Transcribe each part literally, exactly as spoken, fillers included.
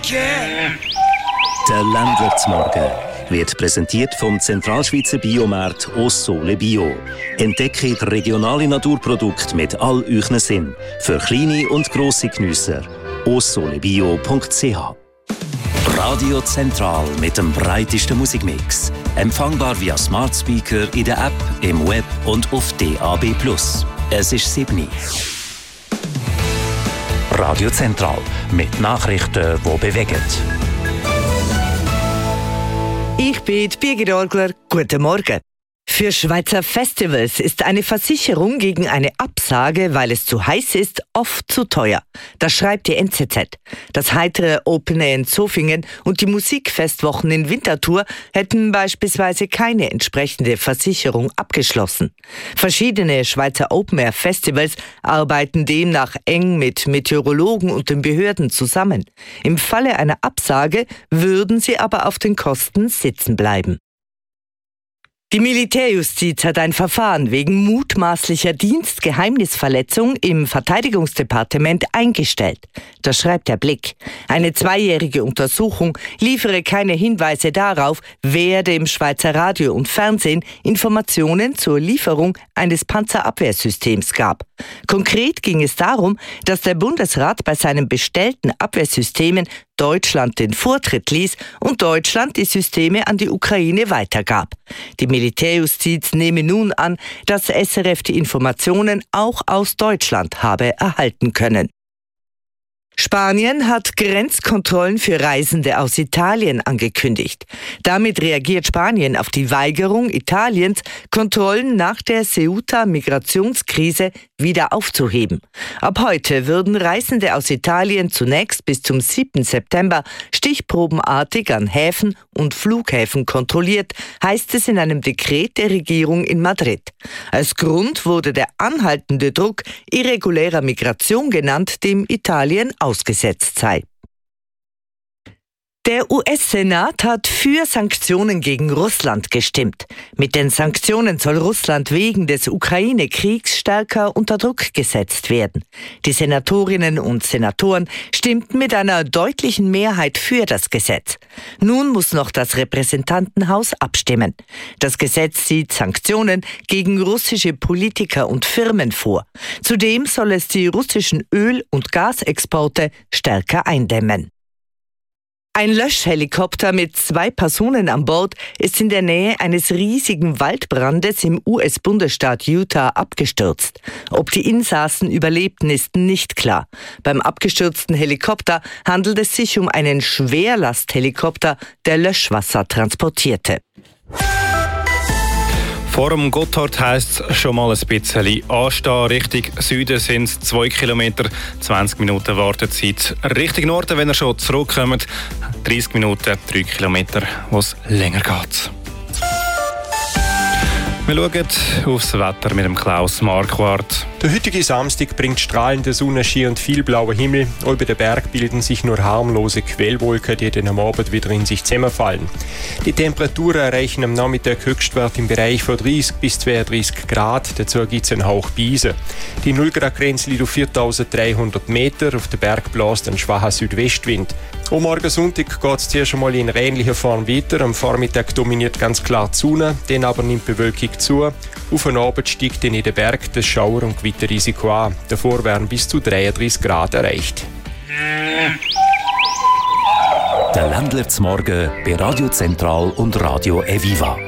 care. Der Ländler zum Morgen wird präsentiert vom Zentralschweizer Biomarkt Ossole Bio. Entdecke regionale Naturprodukte mit all euren Sinn. Für kleine und grosse Geniesser. ossolebio punkt c h. Radio Zentral mit dem breitesten Musikmix. Empfangbar via Smart Speaker in der App, im Web und auf D A B plus. Es ist sieben. Radio Zentral mit Nachrichten, die bewegen. Ich bin Birgit Orgler. Guten Morgen. Für Schweizer Festivals ist eine Versicherung gegen eine Absage, weil es zu heiß ist, oft zu teuer. Das schreibt die N Z Z. Das heitere Open Air in Zofingen und die Musikfestwochen in Winterthur hätten beispielsweise keine entsprechende Versicherung abgeschlossen. Verschiedene Schweizer Open Air Festivals arbeiten demnach eng mit Meteorologen und den Behörden zusammen. Im Falle einer Absage würden sie aber auf den Kosten sitzen bleiben. Die Militärjustiz hat ein Verfahren wegen mutmaßlicher Dienstgeheimnisverletzung im Verteidigungsdepartement eingestellt. Das schreibt der Blick. Eine zweijährige Untersuchung liefere keine Hinweise darauf, wer dem Schweizer Radio und Fernsehen Informationen zur Lieferung eines Panzerabwehrsystems gab. Konkret ging es darum, dass der Bundesrat bei seinen bestellten Abwehrsystemen Deutschland den Vortritt ließ und Deutschland die Systeme an die Ukraine weitergab. Die Militärjustiz nehme nun an, dass S R F die Informationen auch aus Deutschland habe erhalten können. Spanien hat Grenzkontrollen für Reisende aus Italien angekündigt. Damit reagiert Spanien auf die Weigerung Italiens, Kontrollen nach der Ceuta-Migrationskrise wieder aufzuheben. Ab heute würden Reisende aus Italien zunächst bis zum siebten September stichprobenartig an Häfen und Flughäfen kontrolliert, heißt es in einem Dekret der Regierung in Madrid. Als Grund wurde der anhaltende Druck irregulärer Migration genannt, dem Italien ausgesetzt sei. Der U S-Senat hat für Sanktionen gegen Russland gestimmt. Mit den Sanktionen soll Russland wegen des Ukraine-Kriegs stärker unter Druck gesetzt werden. Die Senatorinnen und Senatoren stimmten mit einer deutlichen Mehrheit für das Gesetz. Nun muss noch das Repräsentantenhaus abstimmen. Das Gesetz sieht Sanktionen gegen russische Politiker und Firmen vor. Zudem soll es die russischen Öl- und Gasexporte stärker eindämmen. Ein Löschhelikopter mit zwei Personen an Bord ist in der Nähe eines riesigen Waldbrandes im U S-Bundesstaat Utah abgestürzt. Ob die Insassen überlebten, ist nicht klar. Beim abgestürzten Helikopter handelt es sich um einen Schwerlasthelikopter, der Löschwasser transportierte. Vor dem Gotthard heisst es schon mal ein bisschen anstehen. Richtung Süden sind es zwei Kilometer, zwanzig Minuten Wartezeit. Richtung Norden, wenn ihr schon zurückkommt, dreißig Minuten, drei Kilometer, wo es länger geht. Wir schauen aufs Wetter mit dem Klaus Marquardt. Der heutige Samstag bringt strahlende Sonnenschein und viel blauer Himmel. Über den Berg bilden sich nur harmlose Quellwolken, die dann am Abend wieder in sich zusammenfallen. Die Temperaturen erreichen am Nachmittag Höchstwert im Bereich von dreißig bis zweiunddreißig Grad. Dazu gibt es einen Hauch Beise. Die null Grad Grenze liegt auf viertausenddreihundert Meter. Auf den Berg bläst ein schwacher Südwestwind. Am Morgen Sonntag geht es zuerst einmal in ähnlicher Form weiter. Am Vormittag dominiert ganz klar die Sonne, dann aber nimmt die Bewölkung zu. Auf den Abend steigt dann in den Berg das Schauer- und Gewitterrisiko an. Davor werden bis zu dreiunddreißig Grad erreicht. Der Ländler zum Morgen bei Radio Zentral und Radio Eviva.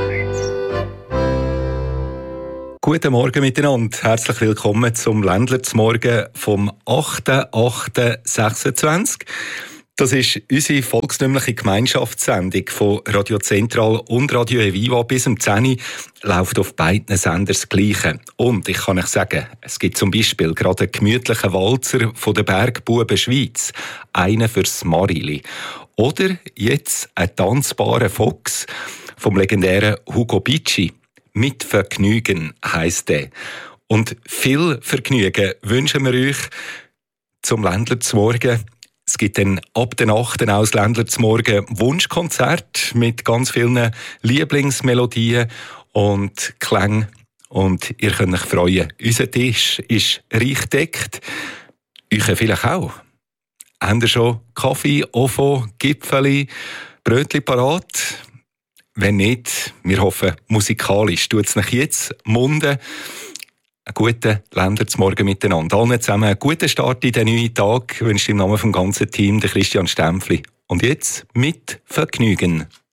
Guten Morgen miteinander. Herzlich willkommen zum Ländler zum Morgen vom achten achten sechsundzwanzig. Das ist unsere volkstümliche Gemeinschaftssendung von Radio Zentral und Radio Eviva. Bis um zehn Uhr läuft auf beiden Sendern das Gleiche. Und ich kann euch sagen, es gibt zum Beispiel gerade einen gemütlichen Walzer von der Bergbuben Schweiz. Einen fürs Marili. Oder jetzt einen tanzbaren Fox vom legendären Hugo Bicci. Mit Vergnügen heisst der. Und viel Vergnügen wünschen wir euch zum Ländler zum Morgen. Es gibt dann ab den achten aus Ländler zum Morgen Wunschkonzert mit ganz vielen Lieblingsmelodien und Klängen. Und ihr könnt euch freuen. Unser Tisch ist reich gedeckt. Euch vielleicht auch. Habt ihr schon Kaffee, Ofo, Gipfeli, Brötchen parat? Wenn nicht, wir hoffen, musikalisch tut es euch jetzt munden. Einen guten Ländertsmorgen miteinander. Allen zusammen einen guten Start in den neuen Tag. Ich wünsche im Namen vom ganzen Team der Christian Stempfli. Und jetzt mit Vergnügen.